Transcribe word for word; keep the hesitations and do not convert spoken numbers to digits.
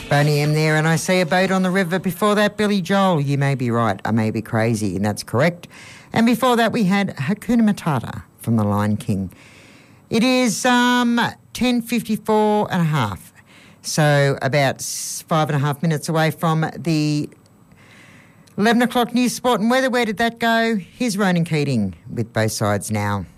Boney M there, and I see a boat on the river. Before that, Billy Joel, You May Be Right, I May Be Crazy, and that's correct. And before that, we had Hakuna Matata from The Lion King. It is um, ten fifty-four and a half, so about five and a half minutes away from the eleven o'clock news, sport and weather. Where did that go? Here's Ronan Keating with Both Sides Now.